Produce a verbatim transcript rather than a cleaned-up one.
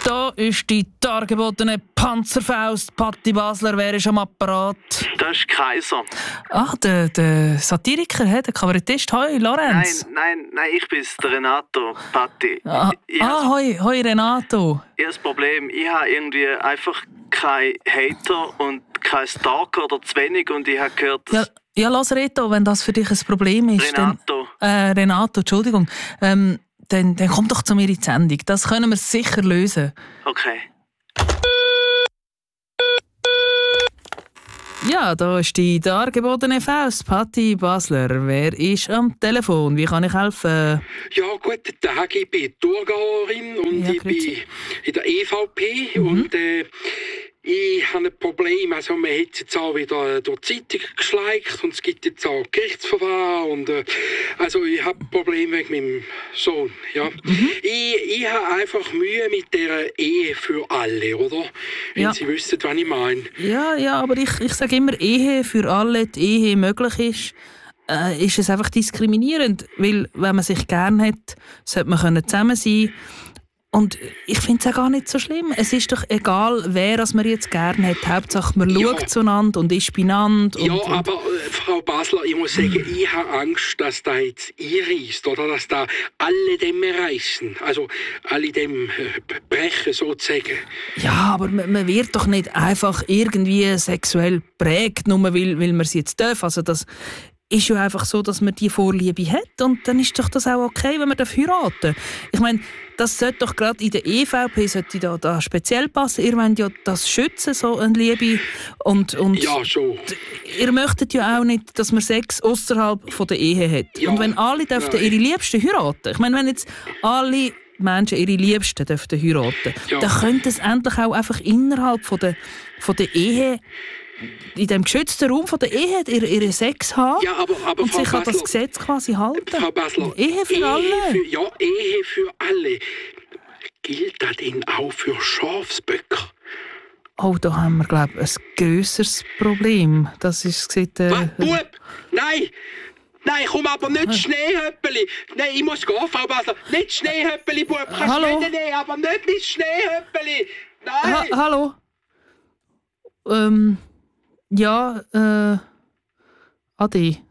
Da ist die dargebotene Panzerfaust. Patti Basler, wer ist am Apparat? Das ist Kaiser. Ah, der, der Satiriker, der Kabarettist. Hoi, Lorenz. Nein, nein, nein, ich bin's, der Renato, Patti. Ah, ich, ich ah hoi, hoi, Renato. Ich habe das Problem, ich habe irgendwie einfach keinen Hater und keinen Stalker oder zu wenig und ich habe gehört, dass... Ja, ja, lass Reto, wenn das für dich ein Problem ist. Renato. Dann, äh, Renato, Entschuldigung. Ähm, dann, dann komm doch zu mir in die Sendung. Das können wir sicher lösen. Okay. Ja, da ist die dargebotene Faust, Patti Basler. Wer ist am Telefon? Wie kann ich helfen? Ja, guten Tag, ich bin Thurgauerin und Ja, ich bin in der E V P Mhm. und äh, ich habe ein Problem. Also man hat jetzt auch wieder durch die Zeitung geschleicht und es gibt jetzt auch Gerichtsverfahren und äh, also ich habe ein Problem wegen meinem Sohn. Ja. Mhm. Ich, ich habe einfach Mühe mit der Ehe für alle, oder? Wenn Ja. Sie wüssten, was ich meine. Ja, ja, aber ich, ich sage immer, Ehe für alle, die Ehe möglich ist, äh, ist es einfach diskriminierend. Weil, wenn man sich gern hat, sollte man können zusammen sein. Und ich finde es auch gar nicht so schlimm. Es ist doch egal, wer als man jetzt gerne hat. Hauptsache, man Ja. schaut zueinander und ist beieinander. Und, Ja, und aber äh, Frau Basler, ich muss sagen, ich habe Angst, dass da jetzt einreisst oder dass da alle dem reißen. Also alle dem äh, brechen sozusagen. Ja, aber man, man wird doch nicht einfach irgendwie sexuell geprägt, nur weil, weil man es jetzt darf. Also das ist ja einfach so, dass man die Vorliebe hat und dann ist doch das auch okay, wenn man heiraten darf. Ich meine, das sollte doch gerade in der E V P sollte da, da speziell passen. Ihr wollt ja das schützen, so eine Liebe. Und, und Ja, schon. ihr möchtet ja auch nicht, dass man Sex außerhalb der Ehe hat. Ja, und wenn alle dürften nein. ihre Liebsten heiraten, ich meine, wenn jetzt alle Menschen ihre Liebsten dürften heiraten, Ja. dann könnte es endlich auch einfach innerhalb von der, von der Ehe, in dem geschützten Raum von der Ehe, ihre, ihre Sex haben Ja, aber, aber und Frau sich an das Basler, Gesetz quasi halten. Frau Basler, Ehe für alle. Für, ja, Ehe für alle. Gilt das denn auch für Schafsböcker? Oh, da haben wir, glaube ich, ein grösseres Problem. Das ist gesagt, äh, Was? Bub! Nein! Nein, komm aber nicht Schneehöppeli! Nein, ich muss gehen, Frau Basler! Nicht Schneehöppeli, Bub! Kannst Hallo? du nehmen, aber nicht mit Schneehöppeli! ha Nein! Hallo? Ähm, ja, äh, Adi.